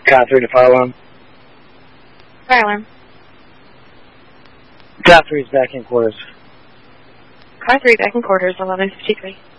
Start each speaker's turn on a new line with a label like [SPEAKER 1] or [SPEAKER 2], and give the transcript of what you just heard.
[SPEAKER 1] Car 3 to fire alarm.
[SPEAKER 2] Fire alarm.
[SPEAKER 1] Car 3 is back in quarters.
[SPEAKER 2] Car 3 back in quarters, 1153.